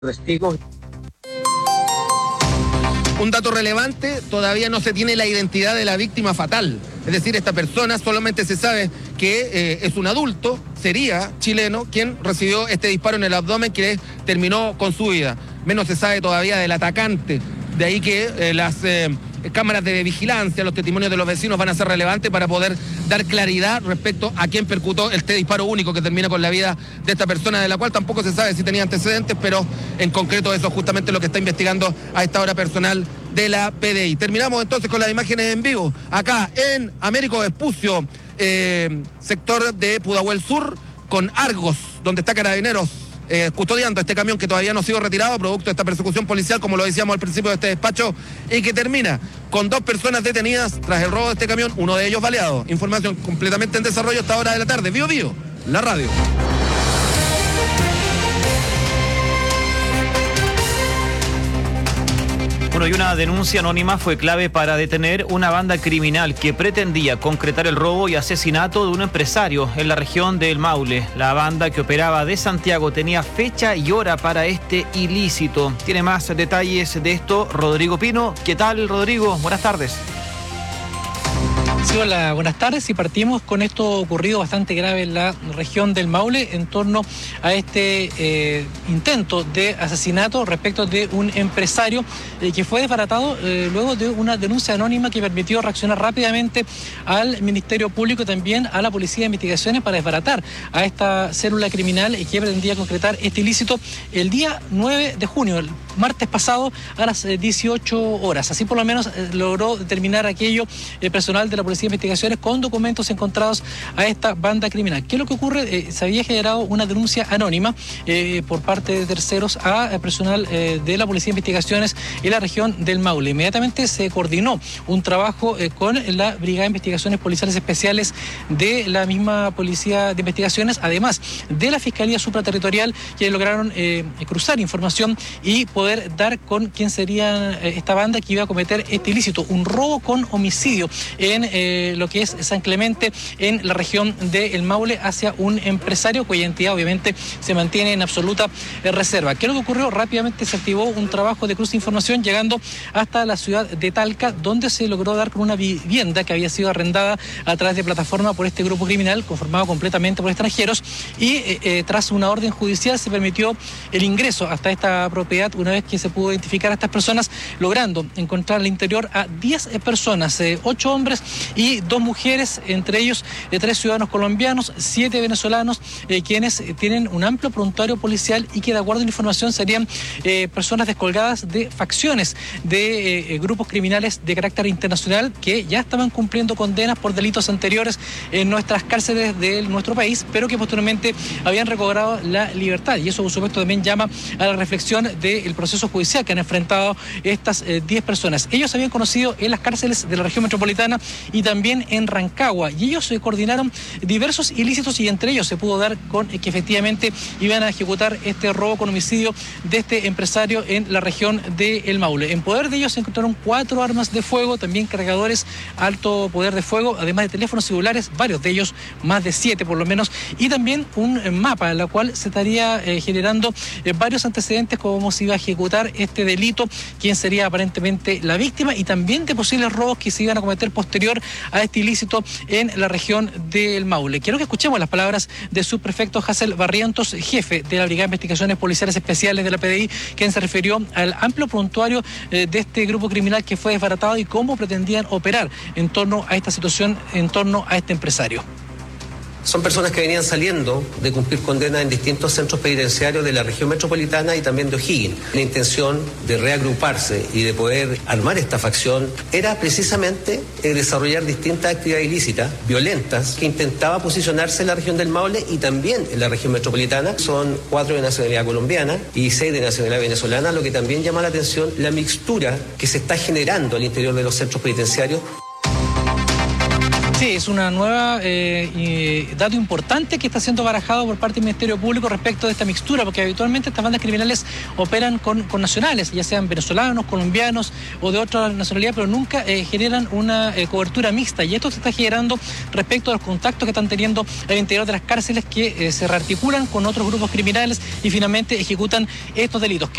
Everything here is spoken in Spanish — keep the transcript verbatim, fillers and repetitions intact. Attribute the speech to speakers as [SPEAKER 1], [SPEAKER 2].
[SPEAKER 1] testigos.
[SPEAKER 2] Un dato relevante, todavía no se tiene la identidad de la víctima fatal. Es decir, esta persona solamente se sabe que eh, es un adulto, sería chileno, quien recibió este disparo en el abdomen que terminó con su vida. Menos se sabe todavía del atacante. De ahí que eh, las eh, cámaras de vigilancia, los testimonios de los vecinos van a ser relevantes para poder dar claridad respecto a quién percutó este disparo único que termina con la vida de esta persona, de la cual tampoco se sabe si tenía antecedentes, pero en concreto eso es justamente lo que está investigando a esta hora personal de la P D I. Terminamos entonces con las imágenes en vivo, acá en Américo Vespucio, eh, sector de Pudahuel Sur, con Argos, donde está Carabineros Eh, custodiando este camión que todavía no ha sido retirado, producto de esta persecución policial, como lo decíamos al principio de este despacho, y que termina con dos personas detenidas tras el robo de este camión, uno de ellos baleado. Información completamente en desarrollo a esta hora de la tarde. Bío Bío, la radio.
[SPEAKER 3] Bueno, y una denuncia anónima fue clave para detener una banda criminal que pretendía concretar el robo y asesinato de un empresario en la región del Maule. La banda, que operaba de Santiago, tenía fecha y hora para este ilícito. Tiene más detalles de esto Rodrigo Pino. ¿Qué tal, Rodrigo? Buenas tardes.
[SPEAKER 4] Sí, hola, buenas tardes, y partimos con esto ocurrido bastante grave en la región del Maule en torno a este eh, intento de asesinato respecto de un empresario eh, que fue desbaratado eh, luego de una denuncia anónima que permitió reaccionar rápidamente al Ministerio Público y también a la Policía de Investigaciones para desbaratar a esta célula criminal que pretendía concretar este ilícito el día nueve de junio, el martes pasado, a las dieciocho horas. Así por lo menos eh, logró determinar aquello el personal de la Policía de Investigaciones con documentos encontrados a esta banda criminal. ¿Qué es lo que ocurre? Eh, se había generado una denuncia anónima eh, por parte de terceros a, a personal eh, de la Policía de Investigaciones en la región del Maule. Inmediatamente se coordinó un trabajo eh, con la Brigada de Investigaciones Policiales Especiales de la misma Policía de Investigaciones, además de la Fiscalía Supraterritorial, que lograron eh, cruzar información y poder dar con quién sería eh, esta banda que iba a cometer este ilícito, un robo con homicidio en eh, lo que es San Clemente, en la región del Maule, hacia un empresario cuya identidad obviamente se mantiene en absoluta eh, reserva. ¿Qué es lo que ocurrió? Rápidamente se activó un trabajo de cruce de información llegando hasta la ciudad de Talca, donde se logró dar con una vivienda que había sido arrendada a través de plataforma por este grupo criminal conformado completamente por extranjeros, y eh, eh, tras una orden judicial se permitió el ingreso hasta esta propiedad una vez que se pudo identificar a estas personas, logrando encontrar al interior a diez personas, eh, ocho hombres y dos mujeres, entre ellos eh, tres ciudadanos colombianos, siete venezolanos, eh, quienes eh, tienen un amplio prontuario policial y que, de acuerdo a la información, serían eh, personas descolgadas de facciones de eh, grupos criminales de carácter internacional que ya estaban cumpliendo condenas por delitos anteriores en nuestras cárceles de nuestro país, pero que posteriormente habían recobrado la libertad. Y eso, por supuesto, también llama a la reflexión del proceso judicial que han enfrentado estas diez eh, personas. Ellos habían conocido en las cárceles de la región metropolitana y también en Rancagua, y ellos se coordinaron diversos ilícitos, y entre ellos se pudo dar con que efectivamente iban a ejecutar este robo con homicidio de este empresario en la región del Maule. En poder de ellos se encontraron cuatro armas de fuego, también cargadores alto poder de fuego, además de teléfonos celulares, varios de ellos, más de siete por lo menos, y también un mapa en la cual se estaría eh, generando eh, varios antecedentes como se iba a ejecutar este delito, quién sería aparentemente la víctima, y también de posibles robos que se iban a cometer posterior a este ilícito en la región del Maule. Quiero que escuchemos las palabras del subprefecto Hassel Barrientos, jefe de la Brigada de Investigaciones Policiales Especiales de la P D I, quien se refirió al amplio prontuario eh, de este grupo criminal que fue desbaratado y cómo pretendían operar en torno a esta situación, en torno a este empresario.
[SPEAKER 1] Son personas que venían saliendo de cumplir condena en distintos centros penitenciarios de la región metropolitana y también de O'Higgins. La intención de reagruparse y de poder armar esta facción era precisamente eh, desarrollar distintas actividades ilícitas, violentas, que intentaba posicionarse en la región del Maule y también en la región metropolitana. Son cuatro de nacionalidad colombiana y seis de nacionalidad venezolana, lo que también llama la atención la mixtura que se está generando al interior de los centros penitenciarios.
[SPEAKER 4] Sí, es una nueva eh, dato importante que está siendo barajado por parte del Ministerio Público respecto de esta mixtura, porque habitualmente estas bandas criminales operan con, con nacionales, ya sean venezolanos, colombianos o de otra nacionalidad, pero nunca eh, generan una eh, cobertura mixta, y esto se está generando respecto a los contactos que están teniendo al interior de las cárceles, que eh, se rearticulan con otros grupos criminales y finalmente ejecutan estos delitos.